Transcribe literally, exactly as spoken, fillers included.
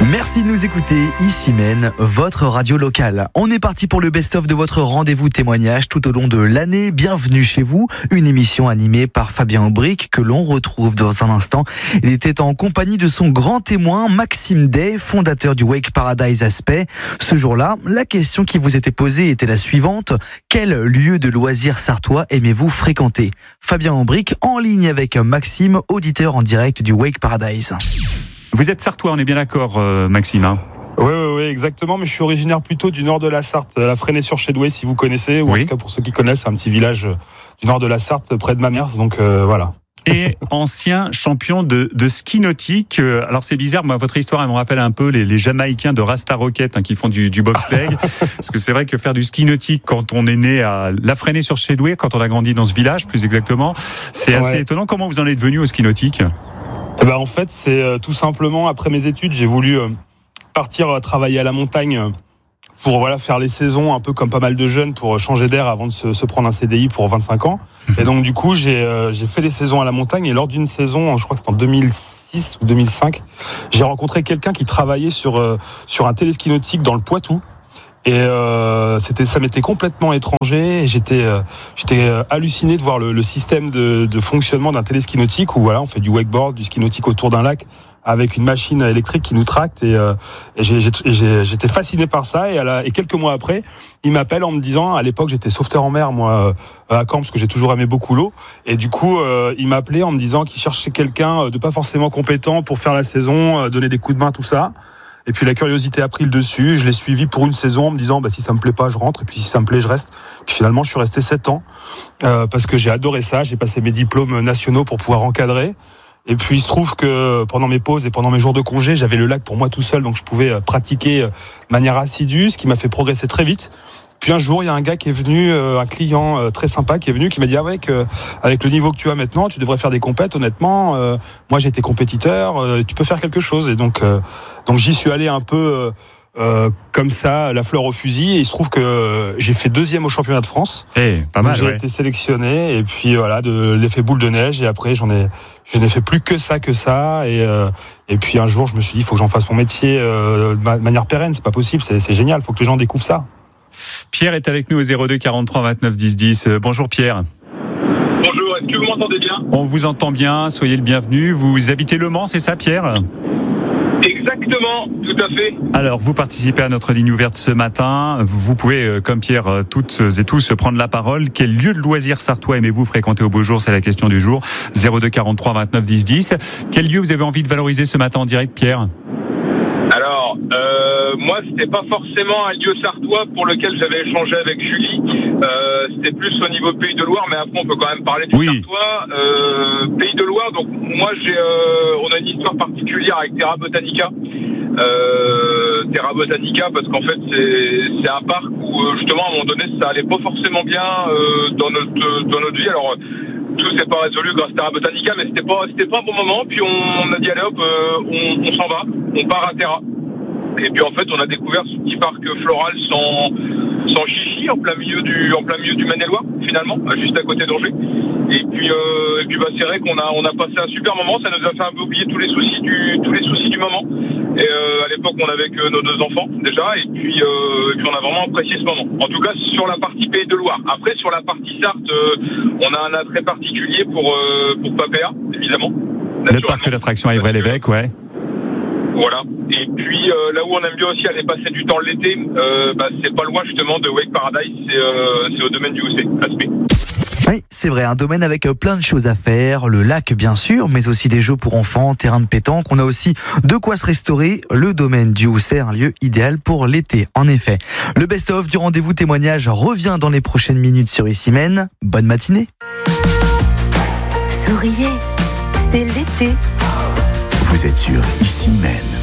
Merci de nous écouter, ici Maine, votre radio locale. On est parti pour le best-of de votre rendez-vous témoignage tout au long de l'année. Bienvenue chez vous, une émission animée par Fabien Aubric que l'on retrouve dans un instant. Il était en compagnie de son grand témoin, Maxime Day, fondateur du Wake Paradise Aspect. Ce jour-là, la question qui vous était posée était la suivante. Quel lieu de loisirs sartois aimez-vous fréquenter? Fabien Aubric en ligne avec Maxime, auditeur en direct du Wake Paradise. Vous êtes sartois, on est bien d'accord, euh, Maxime hein Oui, oui, oui, exactement, mais je suis originaire plutôt du nord de la Sarthe, à la Fresnay-sur-Chédoué, si vous connaissez, ou oui. en tout cas pour ceux qui connaissent, c'est un petit village du nord de la Sarthe, près de Mamers, donc euh, voilà. Et ancien champion de, de ski nautique. Alors c'est bizarre, moi votre histoire elle me rappelle un peu les, les Jamaïcains de Rasta Rocket hein, qui font du, du bobsleigh. Parce que c'est vrai que faire du ski nautique quand on est né à La Fresnay-sur-Chédoué, quand on a grandi dans ce village plus exactement, c'est assez ouais. étonnant. Comment vous en êtes venu au ski nautique? Eh ben, en fait, c'est euh, tout simplement, après mes études, j'ai voulu euh, partir euh, travailler à la montagne euh, pour voilà, faire les saisons, un peu comme pas mal de jeunes, pour euh, changer d'air avant de se, se prendre un C D I pour vingt-cinq ans. Et donc, du coup, j'ai, euh, j'ai fait les saisons à la montagne. Et lors d'une saison, je crois que c'était en deux mille six ou deux mille cinq, j'ai rencontré quelqu'un qui travaillait sur, euh, sur un téléski nautique dans le Poitou. Et euh, c'était, ça m'était complètement étranger. Et j'étais, euh, j'étais euh, halluciné de voir le, le système de, de fonctionnement d'un téléski nautique où voilà, on fait du wakeboard, du ski nautique autour d'un lac avec une machine électrique qui nous tracte. Et, euh, et j'ai, j'ai, j'étais fasciné par ça. Et, à la, et quelques mois après, il m'appelle en me disant, à l'époque j'étais sauveteur en mer moi à Caen parce que j'ai toujours aimé beaucoup l'eau. Et du coup, euh, il m'appelait en me disant qu'il cherchait quelqu'un de pas forcément compétent pour faire la saison, euh, donner des coups de main, tout ça. Et puis la curiosité a pris le dessus, je l'ai suivi pour une saison en me disant bah, si ça me plaît pas je rentre, et puis si ça me plaît je reste. Puis finalement je suis resté sept ans euh, parce que j'ai adoré ça, j'ai passé mes diplômes nationaux pour pouvoir encadrer. Et puis il se trouve que pendant mes pauses et pendant mes jours de congé, j'avais le lac pour moi tout seul, donc je pouvais pratiquer de manière assidue, ce qui m'a fait progresser très vite. Puis un jour, il y a un gars qui est venu, euh, un client euh, très sympa qui est venu, qui m'a dit ah ouais, que, avec le niveau que tu as maintenant, tu devrais faire des compètes. Honnêtement, euh, moi j'étais compétiteur, euh, tu peux faire quelque chose. Et donc, euh, donc j'y suis allé un peu euh, euh, comme ça, la fleur au fusil. Et il se trouve que euh, j'ai fait deuxième au championnat de France. Eh, pas mal. J'ai ouais. été sélectionné et puis voilà, de l'effet boule de neige. Et après, j'en ai, je n'ai fait plus que ça, que ça. Et euh, et puis un jour, je me suis dit, il faut que j'en fasse mon métier euh, de manière pérenne. C'est pas possible, c'est, c'est génial. Il faut que les gens découvrent ça. Pierre est avec nous au zéro deux quarante-trois vingt-neuf dix dix. Bonjour Pierre. Bonjour, est-ce que vous m'entendez bien? On vous entend bien, soyez le bienvenu. Vous habitez Le Mans, c'est ça Pierre? Exactement, tout à fait. Alors, vous participez à notre ligne ouverte ce matin. Vous pouvez, comme Pierre, toutes et tous prendre la parole. Quel lieu de loisirs sartois aimez-vous fréquenter au beau jour? C'est la question du jour. zéro deux quarante-trois vingt-neuf dix dix. Quel lieu vous avez envie de valoriser ce matin en direct, Pierre? Alors, euh, moi, c'était pas forcément un lieu sartois pour lequel j'avais échangé avec Julie. Euh, c'était plus au niveau Pays de Loire, mais après, on peut quand même parler du oui. sartois. Euh, Pays de Loire, donc moi, j'ai, euh, on a une histoire particulière avec Terra Botanica. Euh, Terra Botanica, parce qu'en fait, c'est, c'est un parc où, justement, à un moment donné, ça allait pas forcément bien euh, dans notre dans notre vie. Alors, tout s'est pas résolu grâce à Terra Botanica, mais c'était pas c'était pas un bon moment. Puis on, on a dit allez hop, euh, on, on s'en va, on part à Terra. Et puis en fait, on a découvert ce petit parc floral sans sans chichi en plein milieu du en plein milieu du Maine-et-Loire, finalement, juste à côté d'Angers. Et puis euh, et puis bah c'est vrai qu'on a on a passé un super moment. Ça nous a fait un peu oublier tous les soucis du tous les soucis du moment. Et euh, à l'époque, on avait que nos deux enfants déjà. Et puis euh, et puis on a vraiment apprécié ce moment. En tout cas, sur la partie Pays de Loire. Après, sur la partie Sarthe, euh, on a un attrait particulier pour euh, pour Papéa, évidemment. Le parc d'attractions à Ivry-l'Évêque, ouais. Voilà. Et puis euh, là où on aime bien aussi aller passer du temps l'été, euh, bah, c'est pas loin justement de Wake Paradise, c'est, euh, c'est au domaine du Houssay, Aspect. Oui, c'est vrai, un domaine avec plein de choses à faire, le lac bien sûr, mais aussi des jeux pour enfants, terrain de pétanque. On a aussi de quoi se restaurer, le domaine du Houssay, un lieu idéal pour l'été, en effet. Le best-of du rendez-vous témoignage revient dans les prochaines minutes sur Ici Maine. Bonne matinée. Souriez, c'est l'été. Vous êtes sur Ici Maine.